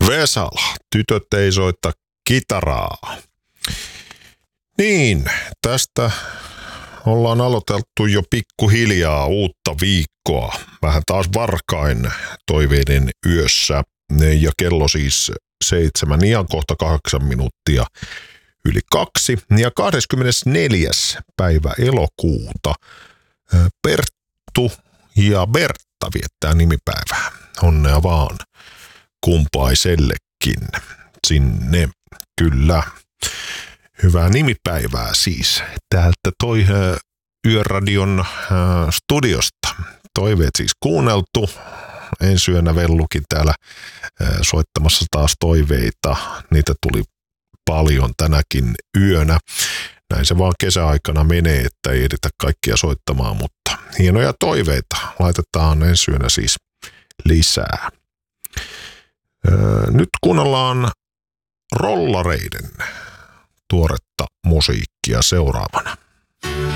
Vesala, tytöt ei soita kitaraa. Niin, tästä ollaan aloiteltu jo pikkuhiljaa uutta viikkoa. Vähän taas varkain toiveiden yössä. Ja kello siis 7 ja kohta 8 minuuttia yli 2. Ja 24. päivä elokuuta Perttu ja Bertta viettää nimipäivää. Onnea vaan kumpaisellekin sinne. Kyllä. Hyvää nimipäivää siis täältä Yöradion studiosta. Toiveet siis kuunneltu. Ensi yönä Vellukin täällä soittamassa taas toiveita. Niitä tuli paljon tänäkin yönä. Näin se vaan kesäaikana menee, että ei edetä kaikkia soittamaan, mutta hienoja toiveita laitetaan ensi yönä siis lisää. Nyt kuunnellaan Rollareiden tuoretta musiikkia seuraavana.